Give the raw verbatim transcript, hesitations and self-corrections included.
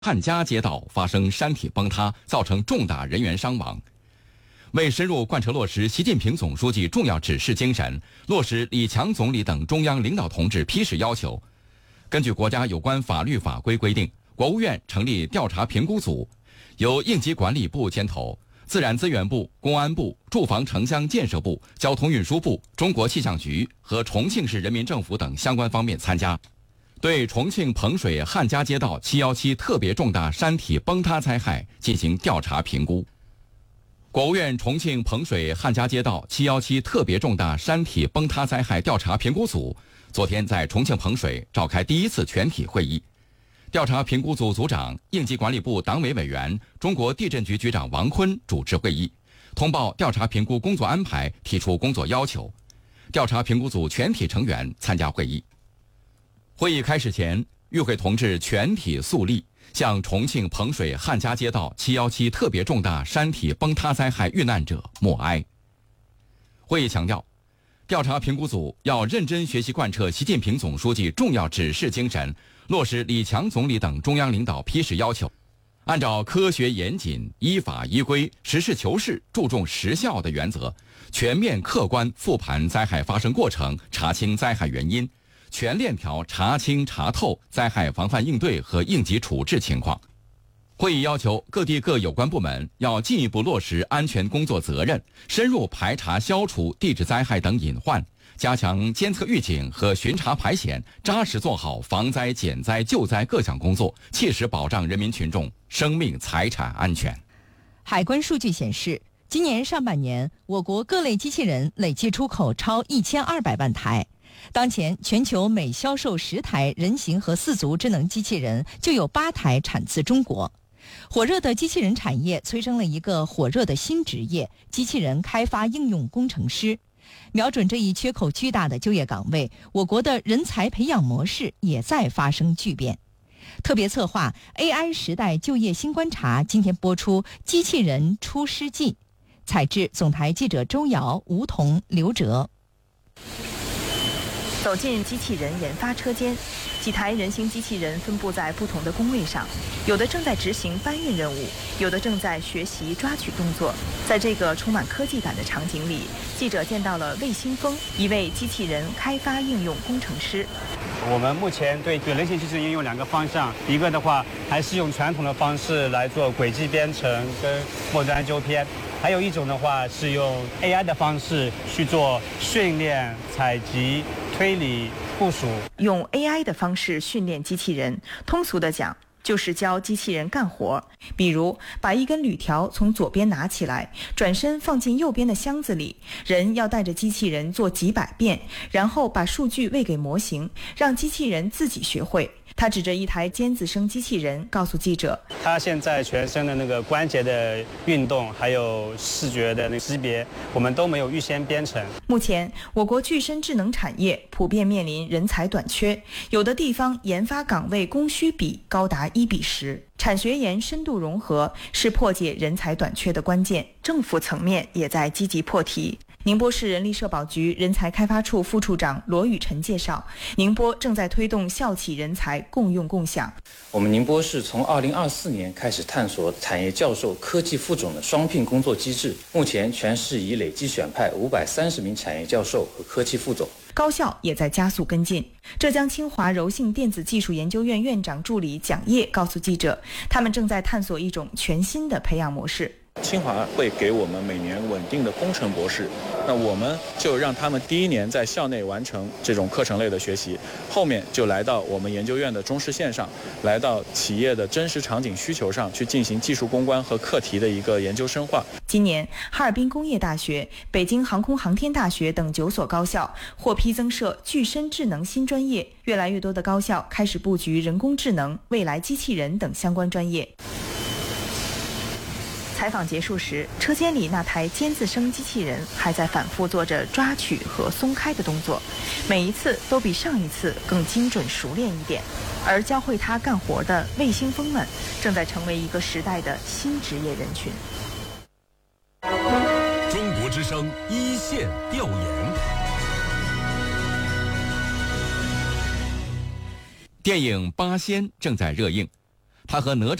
汉家街道发生山体崩塌，造成重大人员伤亡。为深入贯彻落实习近平总书记重要指示精神，落实李强总理等中央领导同志批示要求，根据国家有关法律法规规定，国务院成立调查评估组，由应急管理部牵头，自然资源部、公安部、住房城乡建设部、交通运输部、中国气象局和重庆市人民政府等相关方面参加，对重庆彭水汉家街道七一七特别重大山体崩塌灾害进行调查评估。国务院重庆彭水汉家街道七一七特别重大山体崩塌灾害调查评估组昨天在重庆彭水召开第一次全体会议。调查评估组组长、应急管理部党委委员、中国地震局局长王坤主持会议，通报调查评估工作安排，提出工作要求。调查评估组全体成员参加会议。会议开始前，与会同志全体肃立，向重庆彭水汉家街道七一七特别重大山体崩塌灾害遇难者默哀。会议强调，调查评估组要认真学习贯彻习近平总书记重要指示精神，落实李强总理等中央领导批示要求，按照科学严谨、依法依规、实事求是、注重实效的原则，全面客观复盘灾害发生过程，查清灾害原因，全链条查清查透灾害防范应对和应急处置情况。会议要求各地各有关部门要进一步落实安全工作责任，深入排查消除地质灾害等隐患，加强监测预警和巡查排险，扎实做好防灾减灾救灾各项工作，切实保障人民群众生命财产安全。 海关数据显示，今年上半年我国各类机器人累计出口超一千二百万台。当前全球每销售十台人形和四足智能机器人，就有八台产自中国。火热的机器人产业催生了一个火热的新职业——机器人开发应用工程师。瞄准这一缺口巨大的就业岗位，我国的人才培养模式也在发生巨变。特别策划 A I 时代就业新观察今天播出《机器人出师记》，采制总台记者周瑶、吴桐、刘哲。 走进机器人研发车间，几台人形机器人分布在不同的工位上，有的正在执行搬运任务，有的正在学习抓取动作。在这个充满科技感的场景里，记者见到了魏新峰，一位机器人开发应用工程师。 我们目前对人形机器人应用两个方向，一个的话还是用传统的方式来做轨迹编程跟末端纠偏，还有一种的话是用 A I 的方式去做训练、采集、推理、部署。 用 A I 的方式训练机器人，通俗的讲，就是教机器人干活。比如把一根铝条从左边拿起来，转身放进右边的箱子里，人要带着机器人做几百遍，然后把数据喂给模型，让机器人自己学会。他指着一台尖子生机器人告诉记者， 他现在全身的那个关节的运动还有视觉的那个识别，我们都没有预先编程。 目前我国具身智能产业普遍面临人才短缺，有的地方研发岗位供需比高达一比十。产学研深度融合是破解人才短缺的关键，政府层面也在积极破题。宁波市人力社保局人才开发处副处长罗雨辰介绍，宁波正在推动校企人才共用共享。 我们宁波市从二零二四年开始探索产业教授、科技副总的双聘工作机制，目前全市已累计选派五百三十名产业教授和科技副总。 高校也在加速跟进。浙江清华柔性电子技术研究院院长助理蒋烨告诉记者，他们正在探索一种全新的培养模式。 清华会给我们每年稳定的工程博士，那我们就让他们第一年在校内完成这种课程类的学习，后面就来到我们研究院的中试线上，来到企业的真实场景需求上去进行技术攻关和课题的一个研究深化。 今年哈尔滨工业大学、北京航空航天大学等九所高校获批增设具身智能新专业，越来越多的高校开始布局人工智能、未来机器人等相关专业。采访结束时，车间里那台尖子生机器人还在反复做着抓取和松开的动作，每一次都比上一次更精准熟练一点。而教会他干活的卫星蜂们，正在成为一个时代的新职业人群。 中国之声一线调研。 电影《八仙》正在热映。 他和哪吒